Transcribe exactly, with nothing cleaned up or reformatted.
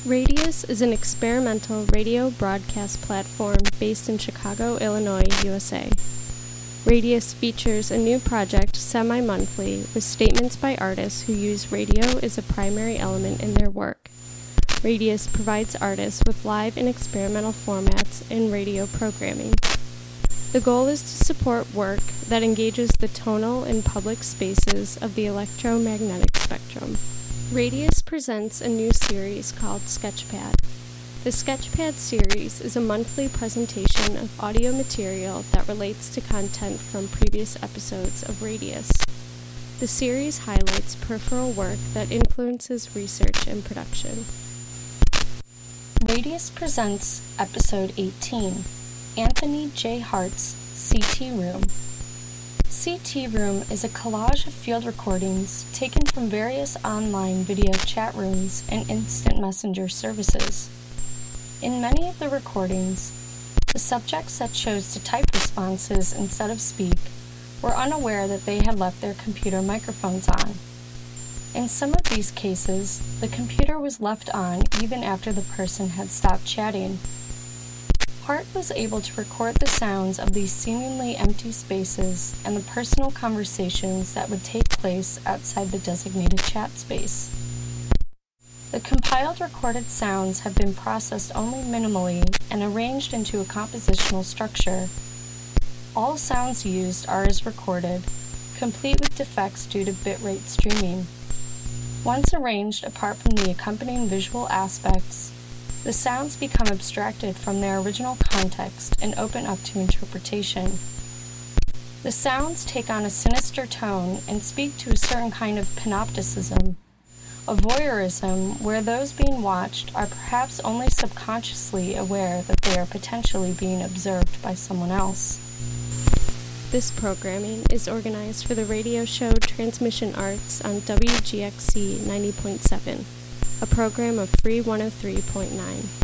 Radius is an experimental radio broadcast platform based in Chicago, Illinois, U S A. Radius features a new project semi-monthly with statements by artists who use radio as a primary element in their work. Radius provides artists with live and experimental formats in radio programming. The goal is to support work that engages the tonal and public spaces of the electromagnetic spectrum. Radius presents a new series called Sketchpad. The Sketchpad series is a monthly presentation of audio material that relates to content from previous episodes of Radius. The series highlights peripheral work that influences research and production. Radius presents Episode eighteen, Anthony J. Hart's C T Room. C T Room is a collage of field recordings taken from various online video chat rooms and instant messenger services. In many of the recordings, the subjects that chose to type responses instead of speak were unaware that they had left their computer microphones on. In some of these cases, the computer was left on even after the person had stopped chatting. Hart was able to record the sounds of these seemingly empty spaces and the personal conversations that would take place outside the designated chat space. The compiled recorded sounds have been processed only minimally and arranged into a compositional structure. All sounds used are as recorded, complete with defects due to bitrate streaming. Once arranged apart from the accompanying visual aspects, the sounds become abstracted from their original context and open up to interpretation. The sounds take on a sinister tone and speak to a certain kind of panopticism, a voyeurism where those being watched are perhaps only subconsciously aware that they are potentially being observed by someone else. This programming is organized for the radio show Transmission Arts on W G X C ninety point seven, a program of Free one oh three point nine.